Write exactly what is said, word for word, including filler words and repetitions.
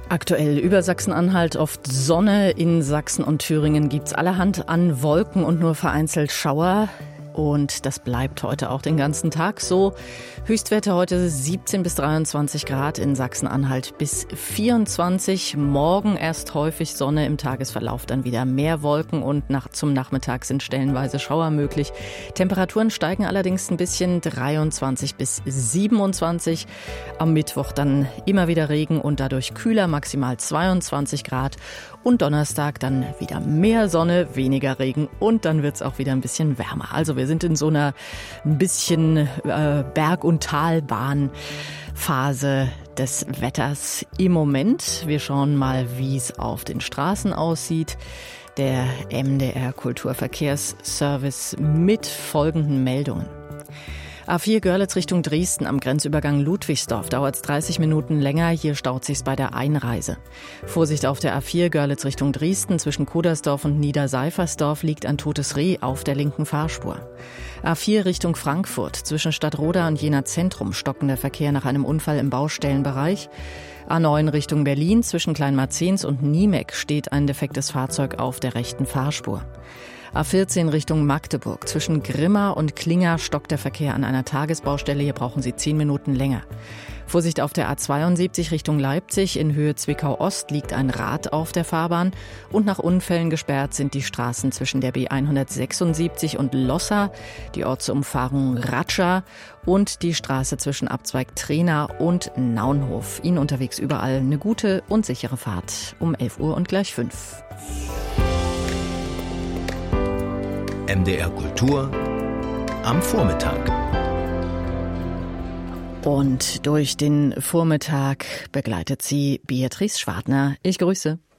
Aktuell über Sachsen-Anhalt oft Sonne, in Sachsen und Thüringen gibt's allerhand an Wolken und nur vereinzelt Schauer. Und das bleibt heute auch den ganzen Tag so. Höchstwerte heute siebzehn bis dreiundzwanzig Grad, in Sachsen-Anhalt bis vierundzwanzig. Morgen erst häufig Sonne, im Tagesverlauf dann wieder mehr Wolken und nach, zum Nachmittag sind stellenweise Schauer möglich. Temperaturen steigen allerdings ein bisschen, dreiundzwanzig bis siebenundzwanzig. Am Mittwoch dann immer wieder Regen und dadurch kühler, maximal zweiundzwanzig Grad. Und Donnerstag dann wieder mehr Sonne, weniger Regen und dann wird's auch wieder ein bisschen wärmer. Also wir sind in so einer ein bisschen äh, Berg- und Talbahnphase des Wetters im Moment. Wir schauen mal, wie es auf den Straßen aussieht. Der M D R Kulturverkehrsservice mit folgenden Meldungen. A vier Görlitz Richtung Dresden am Grenzübergang Ludwigsdorf dauert es dreißig Minuten länger. Hier staut sich's bei der Einreise. Vorsicht auf der A vier Görlitz Richtung Dresden. Zwischen Kudersdorf und Niederseifersdorf liegt ein totes Reh auf der linken Fahrspur. A vier Richtung Frankfurt. Zwischen Stadtroda und Jena Zentrum stockender Verkehr nach einem Unfall im Baustellenbereich. A neun Richtung Berlin. Zwischen Kleinmarzens und Niemek steht ein defektes Fahrzeug auf der rechten Fahrspur. A vierzehn Richtung Magdeburg. Zwischen Grimma und Klinger stockt der Verkehr an einer Tagesbaustelle. Hier brauchen Sie zehn Minuten länger. Vorsicht auf der A zweiundsiebzig Richtung Leipzig. In Höhe Zwickau-Ost liegt ein Rad auf der Fahrbahn. Und nach Unfällen gesperrt sind die Straßen zwischen der B hundertsechsundsiebzig und Lossa, die Ortsumfahrung Ratscha und die Straße zwischen Abzweig Trena und Naunhof. Ihnen unterwegs überall eine gute und sichere Fahrt. Um elf Uhr und gleich fünf. M D R Kultur am Vormittag. Und durch den Vormittag begleitet sie Beatrice Schwartner. Ich grüße.